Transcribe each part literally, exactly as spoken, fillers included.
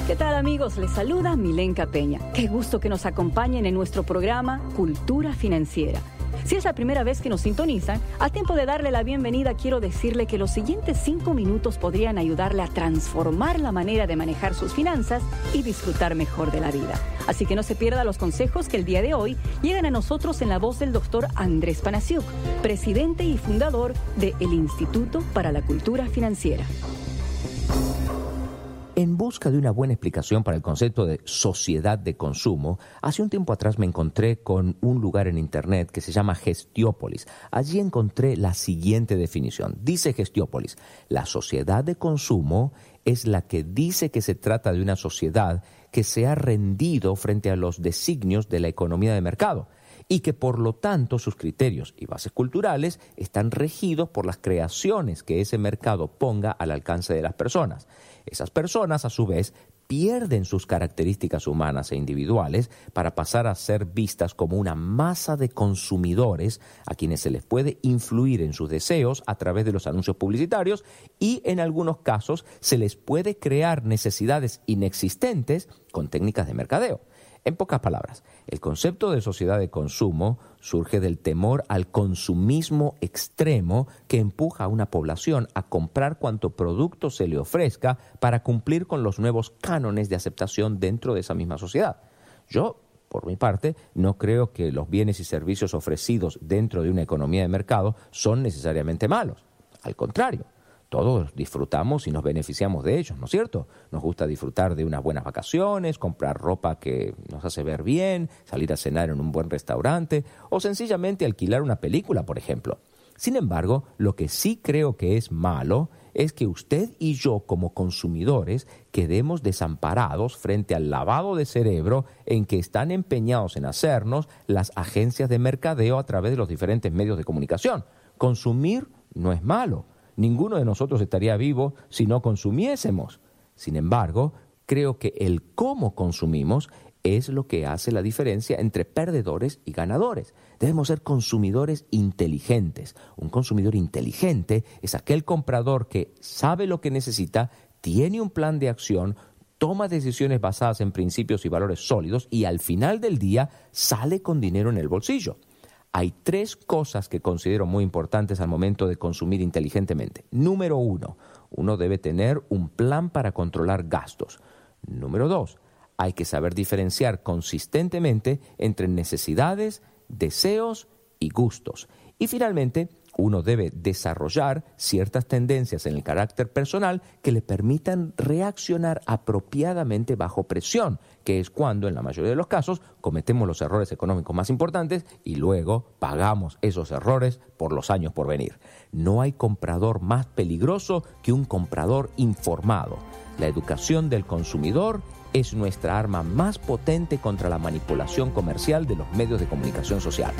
¿Qué tal, amigos? Les saluda Milenka Peña. Qué gusto que nos acompañen en nuestro programa Cultura Financiera. Si es la primera vez que nos sintonizan, a tiempo de darle la bienvenida, quiero decirle que los siguientes cinco minutos podrían ayudarle a transformar la manera de manejar sus finanzas y disfrutar mejor de la vida. Así que no se pierda los consejos que el día de hoy llegan a nosotros en la voz del doctor Andrés Panasiuk, presidente y fundador del Instituto para la Cultura Financiera. En busca de una buena explicación para el concepto de sociedad de consumo, hace un tiempo atrás me encontré con un lugar en internet que se llama Gestiópolis. Allí encontré la siguiente definición. Dice Gestiópolis: la sociedad de consumo es la que dice que se trata de una sociedad que se ha rendido frente a los designios de la economía de mercado y que por lo tanto sus criterios y bases culturales están regidos por las creaciones que ese mercado ponga al alcance de las personas. Esas personas, a su vez, pierden sus características humanas e individuales para pasar a ser vistas como una masa de consumidores a quienes se les puede influir en sus deseos a través de los anuncios publicitarios y, en algunos casos, se les puede crear necesidades inexistentes con técnicas de mercadeo. En pocas palabras, el concepto de sociedad de consumo surge del temor al consumismo extremo que empuja a una población a comprar cuanto producto se le ofrezca para cumplir con los nuevos cánones de aceptación dentro de esa misma sociedad. Yo, por mi parte, no creo que los bienes y servicios ofrecidos dentro de una economía de mercado son necesariamente malos. Al contrario. Todos disfrutamos y nos beneficiamos de ellos, ¿no es cierto? Nos gusta disfrutar de unas buenas vacaciones, comprar ropa que nos hace ver bien, salir a cenar en un buen restaurante o sencillamente alquilar una película, por ejemplo. Sin embargo, lo que sí creo que es malo es que usted y yo, como consumidores, quedemos desamparados frente al lavado de cerebro en que están empeñados en hacernos las agencias de mercadeo a través de los diferentes medios de comunicación. Consumir no es malo. Ninguno de nosotros estaría vivo si no consumiésemos. Sin embargo, creo que el cómo consumimos es lo que hace la diferencia entre perdedores y ganadores. Debemos ser consumidores inteligentes. Un consumidor inteligente es aquel comprador que sabe lo que necesita, tiene un plan de acción, toma decisiones basadas en principios y valores sólidos y al final del día sale con dinero en el bolsillo. Hay tres cosas que considero muy importantes al momento de consumir inteligentemente. Número uno, uno debe tener un plan para controlar gastos. Número dos, hay que saber diferenciar consistentemente entre necesidades, deseos y gustos. Y finalmente, uno debe desarrollar ciertas tendencias en el carácter personal que le permitan reaccionar apropiadamente bajo presión, que es cuando, en la mayoría de los casos, cometemos los errores económicos más importantes y luego pagamos esos errores por los años por venir. No hay comprador más peligroso que un comprador informado. La educación del consumidor es nuestra arma más potente contra la manipulación comercial de los medios de comunicación social.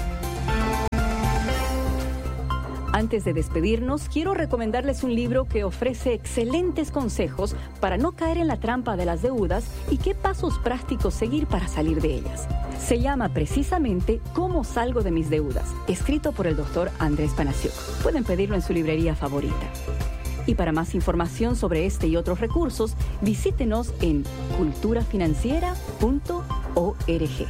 Antes de despedirnos, quiero recomendarles un libro que ofrece excelentes consejos para no caer en la trampa de las deudas y qué pasos prácticos seguir para salir de ellas. Se llama precisamente ¿Cómo salgo de mis deudas?, escrito por el doctor Andrés Panasiuk. Pueden pedirlo en su librería favorita. Y para más información sobre este y otros recursos, visítenos en cultura financiera punto org.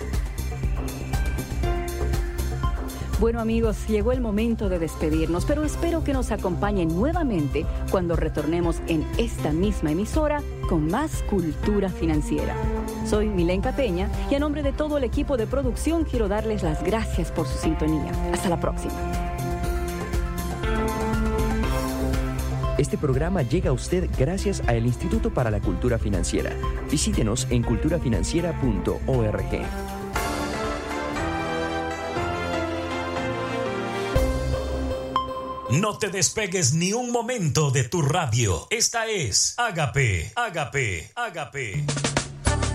Bueno, amigos, llegó el momento de despedirnos, pero espero que nos acompañen nuevamente cuando retornemos en esta misma emisora con más Cultura Financiera. Soy Milenka Peña y a nombre de todo el equipo de producción quiero darles las gracias por su sintonía. Hasta la próxima. Este programa llega a usted gracias al Instituto para la Cultura Financiera. Visítenos en cultura financiera punto org. No te despegues ni un momento de tu radio. Esta es Ágape, Ágape, Ágape.